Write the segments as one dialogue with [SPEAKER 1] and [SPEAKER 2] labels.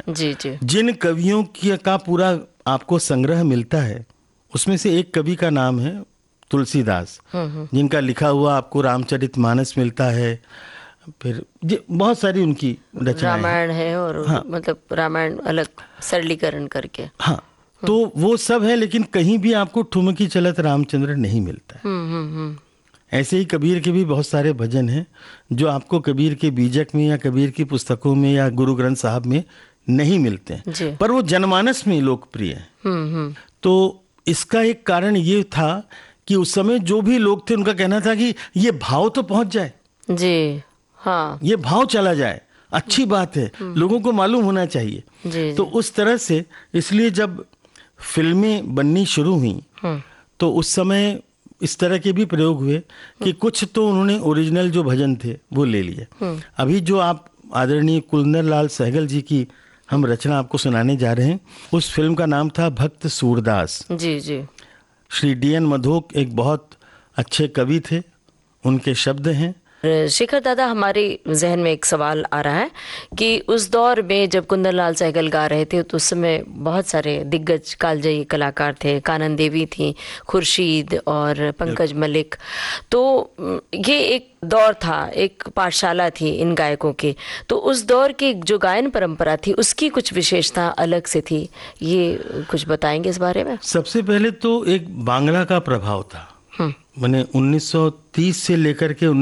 [SPEAKER 1] जी जी।
[SPEAKER 2] जिन कवियों की का पूरा आपको संग्रह मिलता है, उसमें से एक कवि का नाम है तुलसीदास, जिनका लिखा हुआ आपको रामचरितमानस मिलता है, फिर बहुत सारी उनकी रचनाएं हैं।
[SPEAKER 1] रामायण है और
[SPEAKER 2] हाँ,
[SPEAKER 1] मतलब रामायण अलग सरलीकरण करके।
[SPEAKER 2] हाँ, तो वो सब है, लेकिन कहीं भी आपको ठुमकी चलत रामचंद्र नहीं मिलता है। ऐसे ही कबीर के भी बहुत सारे भजन हैं जो आपको कबीर के बीजक में या कबीर की पुस्तकों में या गुरु ग्रंथ साहब में नहीं मिलते हैं, पर वो जनमानस में लोकप्रिय हैं। तो इसका एक कारण ये था कि उस समय जो भी लोग थे उनका कहना था कि ये भाव तो पहुंच जाए
[SPEAKER 1] जी। हाँ,
[SPEAKER 2] ये भाव चला जाए, अच्छी बात है, लोगों को मालूम होना चाहिए।
[SPEAKER 1] जी,
[SPEAKER 2] तो उस तरह से, इसलिए जब फिल्में बननी शुरू हुई तो उस समय इस तरह के भी प्रयोग हुए कि कुछ तो उन्होंने ओरिजिनल जो भजन थे वो ले लिए। अभी जो आप आदरणीय कुंदन लाल सहगल जी की हम रचना आपको सुनाने जा रहे हैं, उस फिल्म का नाम था भक्त सूरदास।
[SPEAKER 1] जी जी।
[SPEAKER 2] श्री डी.एन. मधोक एक बहुत अच्छे कवि थे, उनके शब्द हैं।
[SPEAKER 1] शेखर दादा, हमारे जहन में एक सवाल आ रहा है कि उस दौर में जब कुंदन लाल सहगल गा रहे थे तो उस समय बहुत सारे दिग्गज कालजयी कलाकार थे, कानन देवी थी, खुर्शीद और पंकज मलिक। तो ये एक दौर था, एक पाठशाला थी इन गायकों की। तो उस दौर की जो गायन परंपरा थी उसकी कुछ विशेषता अलग से थी, ये कुछ बताएंगे इस बारे में?
[SPEAKER 2] सबसे पहले तो एक बांग्ला का प्रभाव था। मैंने 1930 से लेकर के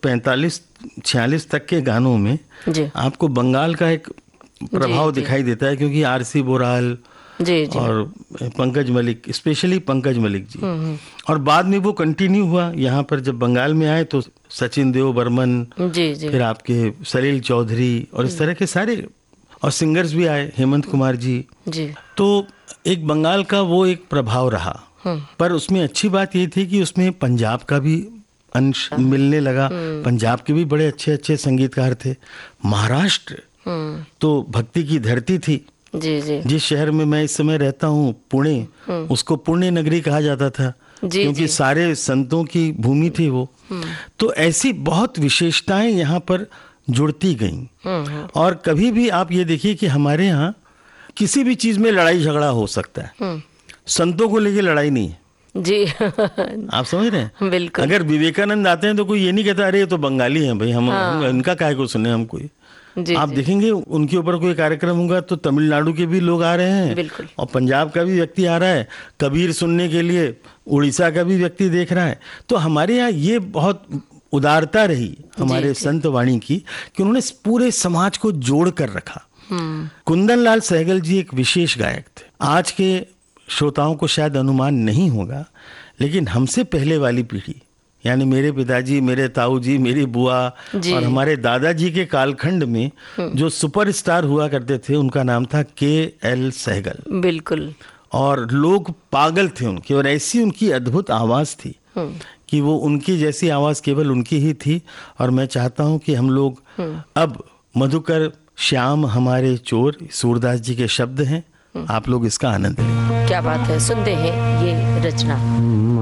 [SPEAKER 2] 1945-46 तक के गानों में आपको बंगाल का एक प्रभाव दिखाई देता है, क्योंकि आरसी बोराल
[SPEAKER 1] जी जी
[SPEAKER 2] और पंकज मलिक, स्पेशली पंकज मलिक जी, और बाद में वो कंटिन्यू हुआ यहाँ पर। जब बंगाल में आए तो सचिन देव बर्मन,
[SPEAKER 1] जी जी,
[SPEAKER 2] फिर आपके सलील चौधरी और इस तरह के सारे और सिंगर्स भी आए, हेमंत कुमार जी। तो एक बंगाल का वो एक प्रभाव रहा, पर उसमें अच्छी बात ये थी कि उसमें पंजाब का भी अंश मिलने लगा। पंजाब के भी बड़े अच्छे अच्छे संगीतकार थे। महाराष्ट्र तो भक्ति की धरती थी।
[SPEAKER 1] जी जी।
[SPEAKER 2] जिस शहर में मैं इस समय रहता हूँ, पुणे, उसको पुण्य नगरी कहा जाता था, क्योंकि सारे संतों की भूमि थी वो। तो ऐसी बहुत विशेषताएं यहाँ पर जुड़ती गईं। और कभी भी आप ये देखिए कि हमारे यहाँ किसी भी चीज में लड़ाई झगड़ा हो सकता है, संतों को लेके लड़ाई नहीं है
[SPEAKER 1] जी।
[SPEAKER 2] आप समझ रहे हैं?
[SPEAKER 1] बिल्कुल।
[SPEAKER 2] अगर विवेकानंद आते हैं तो कोई ये नहीं कहता अरे ये तो बंगाली हैं भाई, हम इनका काहे को सुने हम कोई। आप देखेंगे उनके ऊपर कोई कार्यक्रम होगा तो तमिलनाडु के भी लोग आ रहे हैं, और पंजाब का भी व्यक्ति आ रहा है, कबीर सुनने के लिए उड़ीसा का भी व्यक्ति देख रहा है। तो हमारे यहाँ ये बहुत उदारता रही हमारे संत वाणी की कि उन्होंने पूरे समाज को जोड़ कर रखा। कुंदन लाल सहगल जी एक विशेष गायक थे। आज के श्रोताओं को शायद अनुमान नहीं होगा, लेकिन हमसे पहले वाली पीढ़ी, यानी मेरे पिताजी, मेरे ताऊ जी, मेरी बुआ और हमारे दादाजी के कालखंड में जो सुपरस्टार हुआ करते थे उनका नाम था के.एल. सहगल।
[SPEAKER 1] बिल्कुल।
[SPEAKER 2] और लोग पागल थे उनके, और ऐसी उनकी अद्भुत आवाज थी कि वो उनकी जैसी आवाज केवल उनकी ही थी। और मैं चाहता हूं कि हम लोग अब मधुकर श्याम हमारे चोर, सूरदास जी के शब्द हैं, आप लोग इसका आनंद लें।
[SPEAKER 1] क्या बात है, सुनते हैं ये रचना।